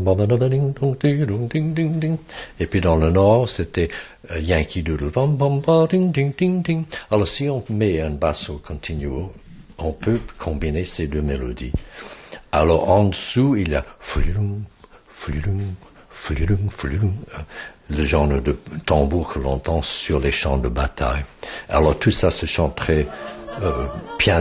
Et puis dans le nord, c'était Yankee Doodle. Alors si on met un basso continuo, on peut combiner ces deux mélodies. Alors en dessous, il y a le genre de tambour que l'on entend sur les champs de bataille. Alors tout ça se chante très piano.